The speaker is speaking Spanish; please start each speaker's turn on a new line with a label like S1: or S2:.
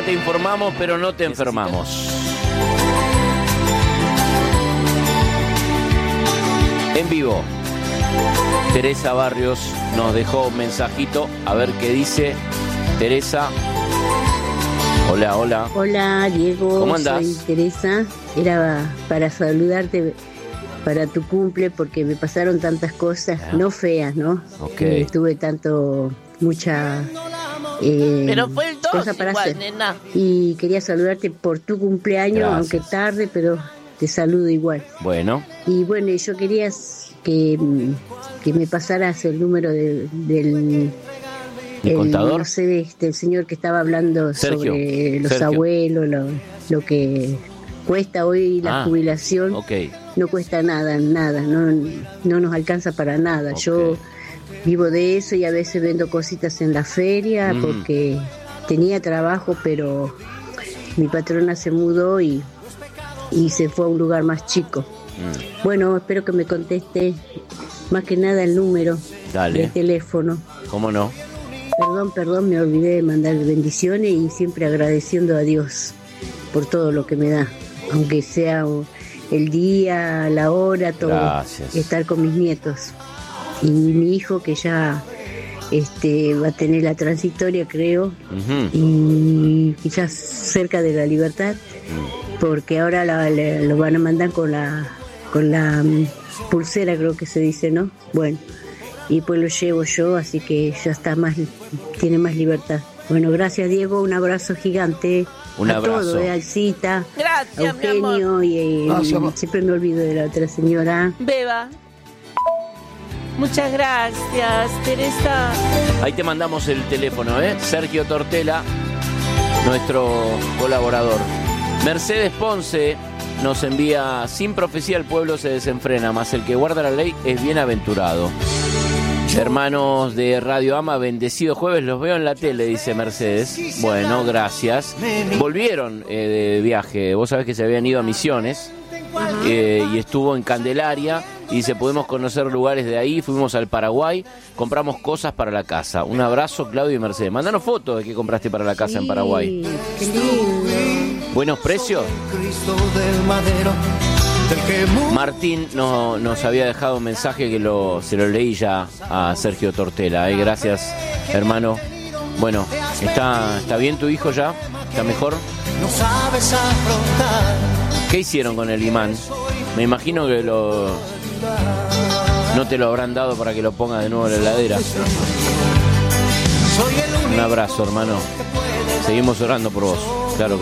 S1: te informamos, pero no te enfermamos. En vivo, Teresa Barrios nos dejó un mensajito. A ver qué dice Teresa. Hola, hola.
S2: Hola, Diego.
S1: ¿Cómo andás?
S2: Soy Teresa. Era para saludarte para tu cumple porque me pasaron tantas cosas, no feas, ¿no?
S1: Okay.
S2: Tuve mucha
S3: pero fue el 2
S2: cosa para
S3: igual,
S2: hacer.
S3: nena.
S2: Y quería saludarte por tu cumpleaños,
S1: Gracias.
S2: aunque tarde, pero te saludo igual.
S1: Bueno.
S2: Y bueno, yo quería que me pasaras el número del
S1: contador.
S2: No sé, el señor que estaba hablando
S1: Sergio.
S2: sobre los
S1: Sergio.
S2: abuelos, lo que cuesta hoy la jubilación.
S1: Okay.
S2: No cuesta nada, no nos alcanza para nada.
S1: Okay.
S2: Yo vivo de eso y a veces vendo cositas en la feria porque tenía trabajo, pero mi patrona se mudó y se fue a un lugar más chico. Bueno, espero que me conteste más que nada el número del teléfono.
S1: ¿Cómo no?
S2: Perdón, me olvidé de mandar bendiciones y siempre agradeciendo a Dios por todo lo que me da, aunque sea el día, la hora, todo.
S1: Gracias.
S2: Estar con mis nietos y mi hijo que ya va a tener la transitoria, creo, y quizás cerca de la libertad, porque ahora lo van a mandar con la pulsera, creo que se dice, ¿no? Bueno, y pues lo llevo yo, así que ya tiene más libertad. Bueno, gracias, Diego, un abrazo gigante.
S1: Un abrazo.
S2: Todo, Alcita,
S3: Gracias,
S2: Eugenio,
S3: mi amor.
S2: y siempre me olvido de la otra señora.
S3: Beba. Muchas gracias, Teresa.
S1: Ahí te mandamos el teléfono, Sergio Tortela, nuestro colaborador. Mercedes Ponce nos envía: sin profecía el pueblo se desenfrena, mas el que guarda la ley es bienaventurado. Hermanos de Radio Ama, bendecido jueves, los veo en la tele, dice Mercedes. Bueno, gracias. Volvieron de viaje, vos sabés que se habían ido a Misiones y estuvo en Candelaria y dice, pudimos conocer lugares de ahí, fuimos al Paraguay, compramos cosas para la casa. Un abrazo, Claudio y Mercedes. Mandanos fotos de qué compraste para la casa en Paraguay.
S2: Qué lindo.
S1: ¿Buenos precios? Martín nos había dejado un mensaje que se lo leí ya a Sergio Tortela. Gracias, hermano. Bueno, ¿está bien tu hijo ya? ¿Está mejor? ¿Qué hicieron con el imán? Me imagino que no te lo habrán dado para que lo pongas de nuevo en la heladera. Un abrazo, hermano. Seguimos orando por vos. Claro que